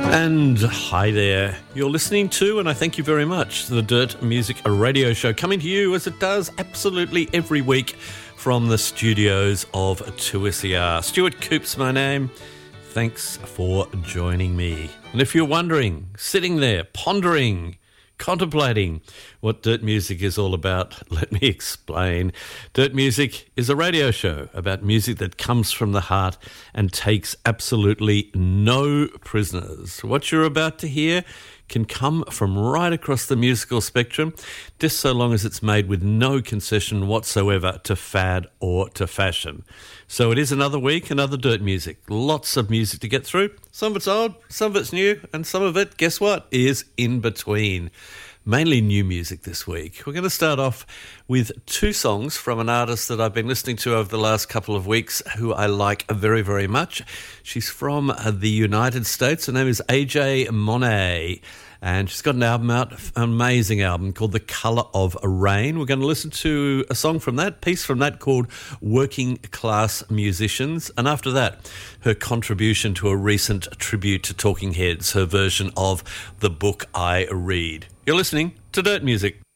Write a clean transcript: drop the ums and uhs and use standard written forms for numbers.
And hi there. You're listening to, and I thank you very much, the Dirt Music Radio Show, coming to you as it does absolutely every week from the studios of 2SER. Stuart Coop's my name. Thanks for joining me. And if you're wondering, sitting there, pondering, contemplating what Dirt Music is all about, let me explain. Dirt Music is a radio show about music that comes from the heart and takes absolutely no prisoners. What you're about to hear can come from right across the musical spectrum, just so long as it's made with no concession whatsoever to fad or to fashion. So it is another week, another Dirt Music. Lots of music to get through. Some of it's old, some of it's new, and some of it, guess what, is in between. Mainly new music this week. We're going to start off with two songs from an artist that I've been listening to over the last couple of weeks who I like very, very much. She's from the United States. Her name is AJ Monet. And she's got an album out, an amazing album called The Colour of Rain. We're going to listen to a song from that, piece from that called Working Class Musicians. And after that, her contribution to a recent tribute to Talking Heads, her version of The Book I Read. You're listening to Dirt Music.